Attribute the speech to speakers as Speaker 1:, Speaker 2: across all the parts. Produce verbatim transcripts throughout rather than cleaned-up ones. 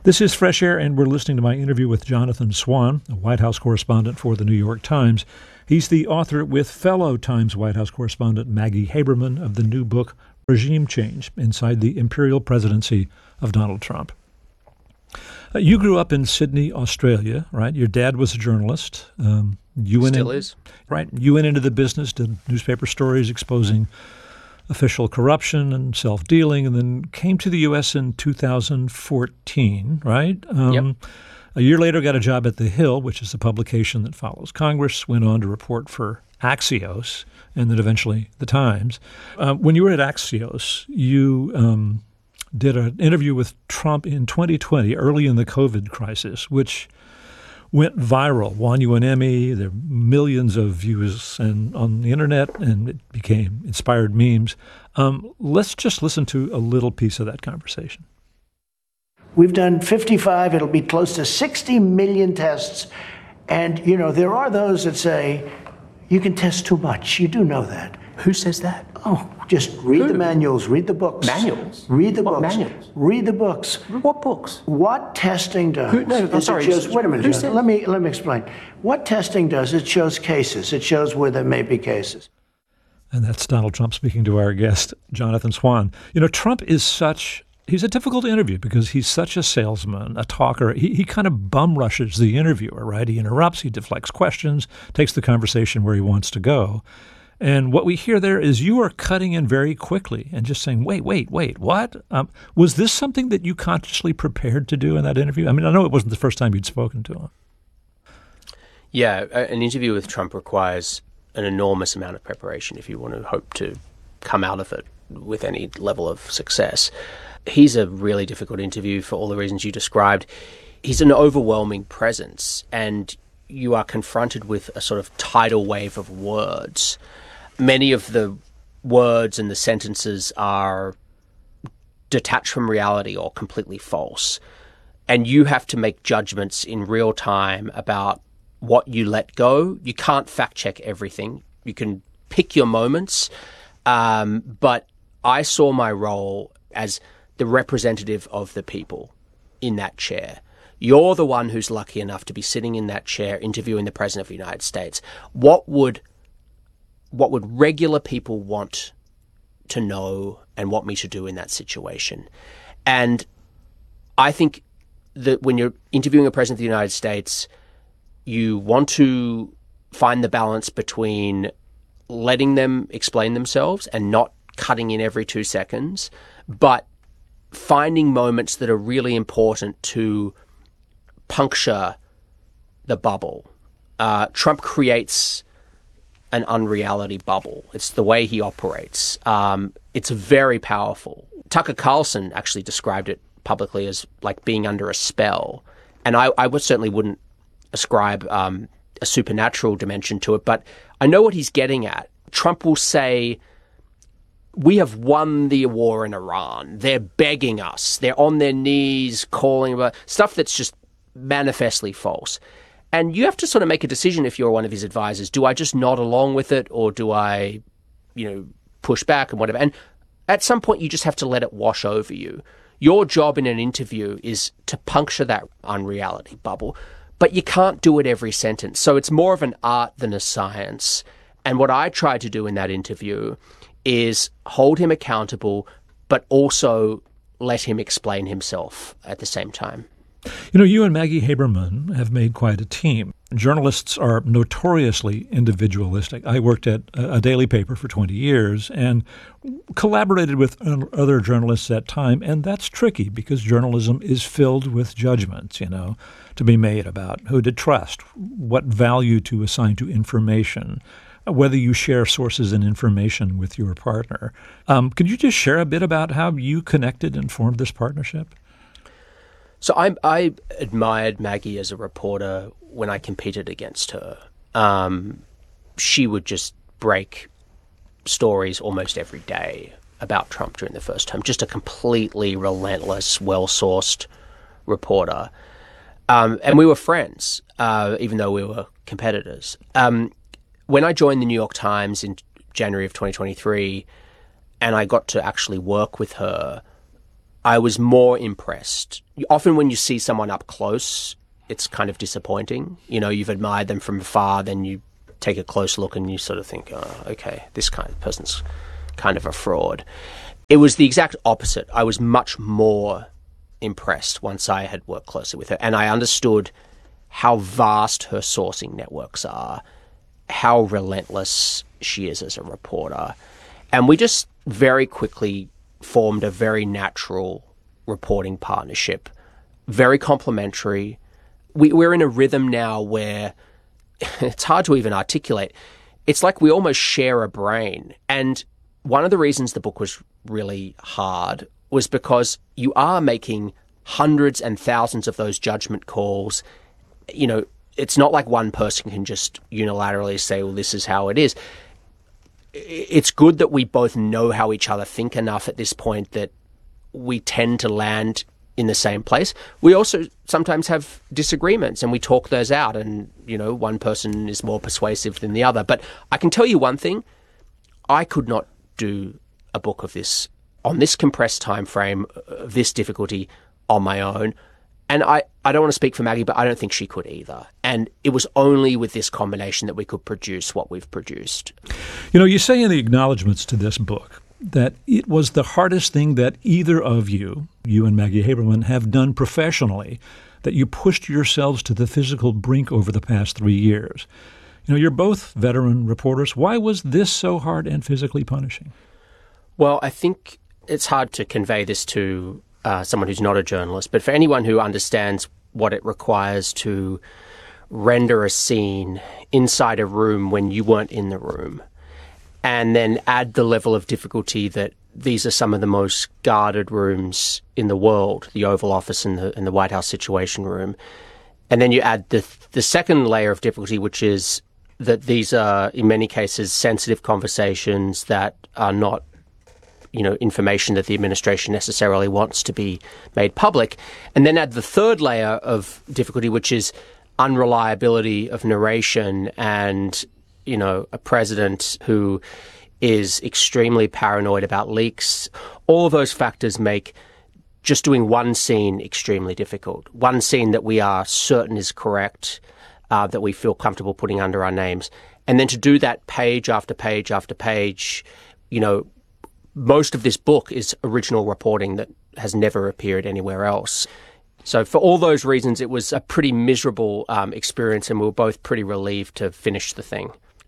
Speaker 1: This is Fresh Air, and we're listening to my interview with Jonathan Swan, a White House correspondent for the New York Times. He's the author with fellow Times White House correspondent Maggie Haberman of the new book, Regime Change, Inside the Imperial Presidency of Donald Trump. Uh, you grew up in Sydney, Australia, right? Your dad was a journalist. Um, you went
Speaker 2: Still
Speaker 1: in,
Speaker 2: is.
Speaker 1: Right. You went into the business, did newspaper stories exposing official corruption and self-dealing, and then came to the U S in two thousand fourteen, right? Um,
Speaker 2: Yep.
Speaker 1: A year later, got a job at The Hill, which is a publication that follows Congress, went on to report for Axios, and then eventually The Times. Uh, when you were at Axios, you um, did an interview with Trump in twenty twenty, early in the COVID crisis, which went viral, won you an Emmy. There were millions of views and on the internet, and it became inspired memes. Um, let's just listen to a little piece of that conversation.
Speaker 3: We've done fifty-five, it'll be close to sixty million tests. And, you know, there are those that say, you can test too much. You do know that.
Speaker 2: Who says that?
Speaker 3: Oh, just read
Speaker 2: Who?
Speaker 3: the manuals, read the books.
Speaker 2: Manuals?
Speaker 3: Read the
Speaker 2: What
Speaker 3: books.
Speaker 2: manuals?
Speaker 3: Read the books.
Speaker 2: What books?
Speaker 3: What testing does
Speaker 2: Who- no, I'm
Speaker 3: is
Speaker 2: sorry,
Speaker 3: it shows,
Speaker 2: just-
Speaker 3: wait a minute,
Speaker 2: who
Speaker 3: John,
Speaker 2: said-
Speaker 3: let me, let me explain. What testing does, it shows cases. It shows where there may be cases.
Speaker 1: And that's Donald Trump speaking to our guest, Jonathan Swan. You know, Trump is such, he's a difficult interview because he's such a salesman, a talker. He, he kind of bum rushes the interviewer, right? He interrupts, he deflects questions, takes the conversation where he wants to go. And what we hear there is you are cutting in very quickly and just saying, wait, wait, wait, what? Um, was this something that you consciously prepared to do in that interview? I mean, I know it wasn't the first time you'd spoken to him.
Speaker 2: Yeah, a- an interview with Trump requires an enormous amount of preparation if you want to hope to come out of it with any level of success. He's a really difficult interview for all the reasons you described. He's an overwhelming presence, and you are confronted with a sort of tidal wave of words. Many of the words and the sentences are detached from reality or completely false. And you have to make judgments in real time about what you let go. You can't fact check everything. You can pick your moments. Um, but I saw my role as the representative of the people in that chair. You're the one who's lucky enough to be sitting in that chair interviewing the President of the United States. What would what would regular people want to know and want me to do in that situation? And I think that when you're interviewing a President of the United States, you want to find the balance between letting them explain themselves and not cutting in every two seconds, but finding moments that are really important to puncture the bubble. Uh, Trump creates an unreality bubble. It's the way he operates. Um, it's very powerful. Tucker Carlson actually described it publicly as like being under a spell. And I, I would certainly wouldn't ascribe um, a supernatural dimension to it, but I know what he's getting at. Trump will say, we have won the war in Iran. They're begging us. They're on their knees calling about stuff that's just manifestly false. And you have to sort of make a decision if you're one of his advisors. Do I just nod along with it, or do I, you know, push back and whatever? And at some point, you just have to let it wash over you. Your job in an interview is to puncture that unreality bubble, but you can't do it every sentence. So it's more of an art than a science. And what I tried to do in that interview is hold him accountable, but also let him explain himself at the same time.
Speaker 1: You know, you and Maggie Haberman have made quite a team. Journalists are notoriously individualistic. I worked at a daily paper for twenty years and collaborated with other journalists at time, and that's tricky because journalism is filled with judgments, you know, to be made about who to trust, what value to assign to information, whether you share sources and information with your partner. Um, could you just share a bit about how you connected and formed this partnership?
Speaker 2: So I, I admired Maggie as a reporter when I competed against her. Um, she would just break stories almost every day about Trump during the first term. Just a completely relentless, well-sourced reporter. Um, and we were friends, uh, even though we were competitors. Um, when I joined the New York Times in January of twenty twenty-three, and I got to actually work with her, I was more impressed. Often when you see someone up close, it's kind of disappointing. You know, you've admired them from afar, then you take a close look and you sort of think, oh, okay, this kind of person's kind of a fraud. It was the exact opposite. I was much more impressed once I had worked closely with her, and I understood how vast her sourcing networks are, how relentless she is as a reporter. And we just very quickly formed a very natural reporting partnership, very complementary. We, we're in a rhythm now where it's hard to even articulate. It's like we almost share a brain. And one of the reasons the book was really hard was because you are making hundreds and thousands of those judgment calls. You know, it's not like one person can just unilaterally say, well, this is how it is. It's good that we both know how each other think enough at this point that we tend to land in the same place. We also sometimes have disagreements and we talk those out, and, you know, one person is more persuasive than the other. But I can tell you one thing, I could not do a book of this on this compressed time frame, of this difficulty on my own. And I, I don't want to speak for Maggie, but I don't think she could either. And it was only with this combination that we could produce what we've produced.
Speaker 1: You know, you say in the acknowledgments to this book that it was the hardest thing that either of you, you and Maggie Haberman, have done professionally, that you pushed yourselves to the physical brink over the past three years. You know, you're both veteran reporters. Why was this so hard and physically punishing?
Speaker 2: Well, I think it's hard to convey this to uh, someone who's not a journalist, but for anyone who understands what it requires to render a scene inside a room when you weren't in the room, and then add the level of difficulty that these are some of the most guarded rooms in the world, the Oval Office and the, and the White House Situation Room. And then you add the the second layer of difficulty, which is that these are, in many cases, sensitive conversations that are not, you know, information that the administration necessarily wants to be made public. And then add the third layer of difficulty, which is unreliability of narration and, you know, a president who is extremely paranoid about leaks. All of those factors make just doing one scene extremely difficult. One scene that we are certain is correct, uh, that we feel comfortable putting under our names. And then to do that page after page after page, you know, most of this book is original reporting that has never appeared anywhere else. So for all those reasons, it was a pretty miserable um, experience, and we were both pretty relieved to finish the thing.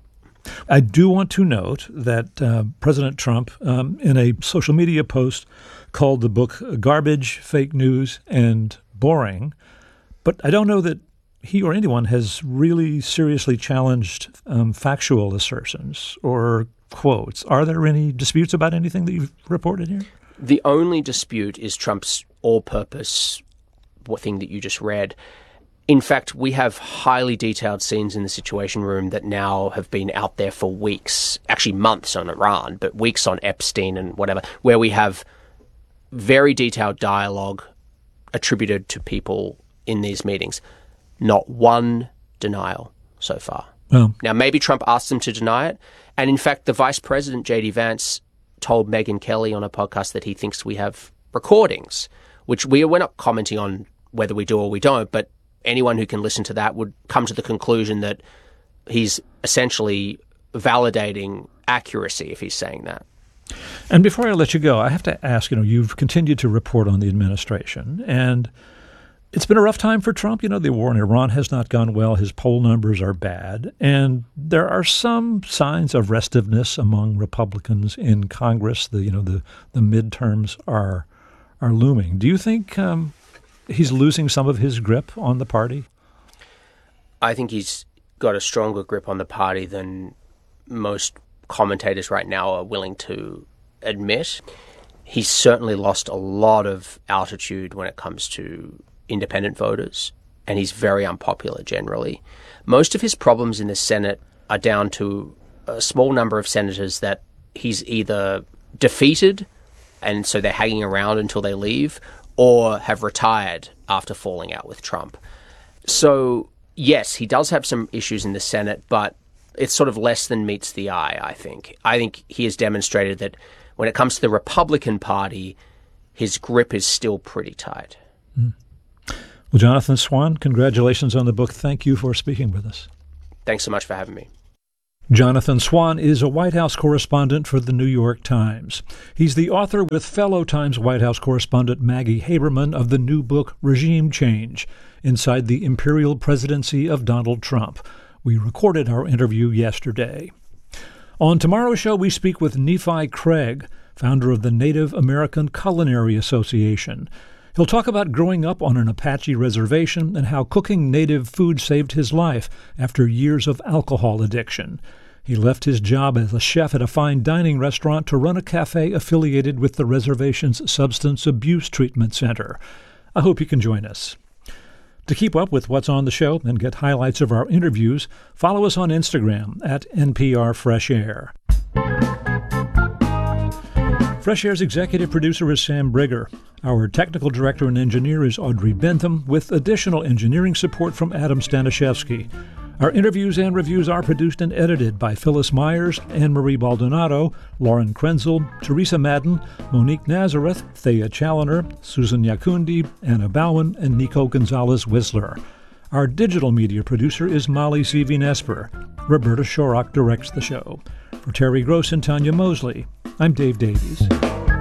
Speaker 1: I do want to note that uh, President Trump, um, in a social media post, called the book garbage, fake news, and boring. But I don't know that he or anyone has really seriously challenged um, factual assertions or quotes. Are there any disputes about anything that you've reported here?
Speaker 2: The only dispute is Trump's all-purpose thing that you just read. In fact, we have highly detailed scenes in the Situation Room that now have been out there for weeks, actually months on Iran, but weeks on Epstein and whatever, where we have very detailed dialogue attributed to people in these meetings. Not one denial so far.
Speaker 1: Well,
Speaker 2: now, maybe Trump asked them to deny it. And in fact, the Vice President, J D Vance, told Megyn Kelly on a podcast that he thinks we have recordings, which we, we're not commenting on whether we do or we don't, but anyone who can listen to that would come to the conclusion that he's essentially validating accuracy if he's saying that.
Speaker 1: And before I let you go, I have to ask, you know, you've continued to report on the administration, and it's been a rough time for Trump. You know, the war in Iran has not gone well. His poll numbers are bad. And there are some signs of restiveness among Republicans in Congress. The, you know, the, the midterms are are looming. Do you think um, he's losing some of his grip on the party?
Speaker 2: I think he's got a stronger grip on the party than most commentators right now are willing to admit. He's certainly lost a lot of altitude when it comes to independent voters, and he's very unpopular generally. Most of his problems in the Senate are down to a small number of senators that he's either defeated, and so they're hanging around until they leave, or have retired after falling out with Trump. So, yes, he does have some issues in the Senate, but it's sort of less than meets the eye, I think. I think he has demonstrated that when it comes to the Republican Party, his grip is still pretty tight.
Speaker 1: Mm. Well, Jonathan Swan, congratulations on the book. Thank you for speaking with us.
Speaker 2: Thanks so much for having me.
Speaker 1: Jonathan Swan is a White House correspondent for the New York Times. He's the author with fellow Times White House correspondent Maggie Haberman of the new book Regime Change, Inside the Imperial Presidency of Donald Trump. We recorded our interview yesterday. On tomorrow's show, we speak with Nephi Craig, founder of the Native American Culinary Association. He'll talk about growing up on an Apache reservation and how cooking native food saved his life after years of alcohol addiction. He left his job as a chef at a fine dining restaurant to run a cafe affiliated with the reservation's Substance Abuse Treatment Center. I hope you can join us. To keep up with what's on the show and get highlights of our interviews, follow us on Instagram at N P R Fresh Air. Fresh Air's executive producer is Sam Brigger. Our technical director and engineer is Audrey Bentham, with additional engineering support from Adam Stanishevsky. Our interviews and reviews are produced and edited by Phyllis Myers, Anne-Marie Baldonado, Lauren Krenzel, Teresa Madden, Monique Nazareth, Thea Challoner, Susan Yakundi, Anna Bowen, and Nico Gonzalez-Whistler. Our digital media producer is Molly Seavy-Nesper. Roberta Shorrock directs the show. For Terry Gross and Tanya Mosley, I'm Dave Davies.